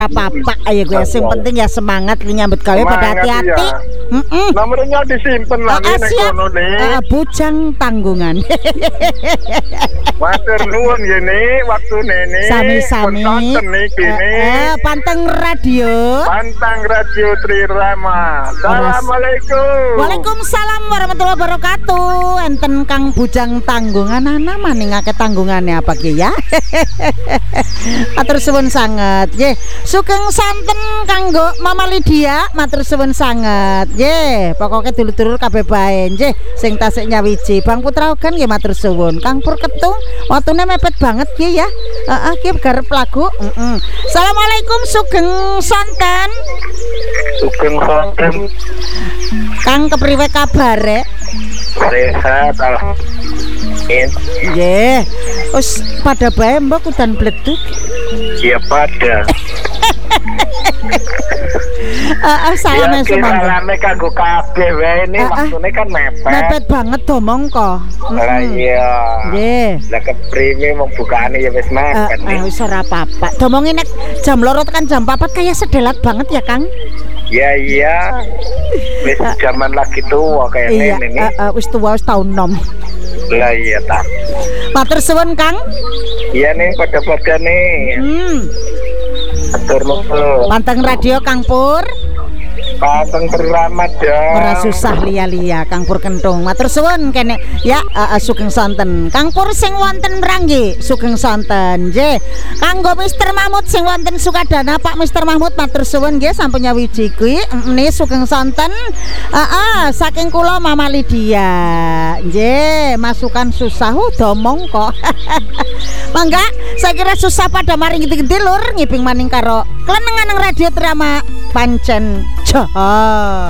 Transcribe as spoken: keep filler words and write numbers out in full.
apa-apa ayo gue yang penting ya semangat nyambut gawe pada hati-hati. Heeh. Nomornya disimpen lagi nek kono nih. Bujang tanggungan. Matur nuwun ngene waktune nih. Sami-sami. Eh, Panteng Radio. Pantang Radio Trirama. Assalamualaikum. Waalaikumsalam warahmatullahi wabarakatuh. Enten Kang Bujang tanggungan ana maningake tanggungannya apa ki ya? Matur suwun sanget. Nggih, sugeng santen kanggo Mama Lydia, matur suwun sanget. Nggih, pokoke dulur-dulur kabeh bae nggih sing tasik nyawiji. Bang Putra Ogan nggih matur suwun. Kang Pur Ketung waktune mepet banget nggih ya. Heeh, nggih garep lagu. Heeh. Assalamualaikum sugeng santen. Sugeng santen. Kang kepriwe kabare? Sehat alhamdulillah. Nggih. Wis pada bae mbok udan bleduk. Iya pada. Heeh, salame semangga. Salame kanggo kabeh wae ini waktune kan mepet. Mepet banget do mongko. Lah iya. Nggih. Lah kepriwe mau bukaane ya wis mepet. Eh wis ora apa-apa. Domongi nek jam loro tekan jam papat kayak sedelat banget ya, Kang. Ya iya. Wis zaman lagi tua kayak iya, ini nih. Iya, uh, wis tua wis tahun nom. Lah iya ta. Matur suwun, Kang. Iya nih pada-pada nih. Hmm. Atur nuwun. Panteng Radio Kang Pur. Panteng Trirama dong. Ora susah lia-lia Kang Pur Kentung. Matur suwun kene ya uh, uh, sugeng santen. Kang Pur sing wonten Mranggi sugeng santen. Nggih. Kanggo Mister Mahmud sing wonten Sukadana Pak Mister Mahmud matur suwun nggih sampun nyawiji kuwi nggih sugeng santen. Heeh, uh, uh, saking kula Mama Lydia. Nggih, masukan susah domong kok. Mangga, saya kira susah pada mari gede-gede lur ngiping maning karo klenengan Radio Trirama pancen Jaha.